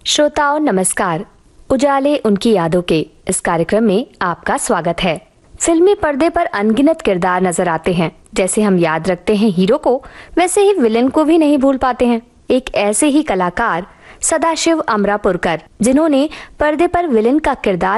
श्रोताओं नमस्कार। उजाले उनकी यादों के इस कार्यक्रम में आपका स्वागत है। फिल्मी पर्दे पर अनगिनत किरदार नजर आते हैं। जैसे हम याद रखते हैं हीरो को, वैसे ही विलेन को भी नहीं भूल पाते हैं। एक ऐसे ही कलाकार सदाशिव अमरापुरकर, जिन्होंने पर्दे पर विलेन का किरदार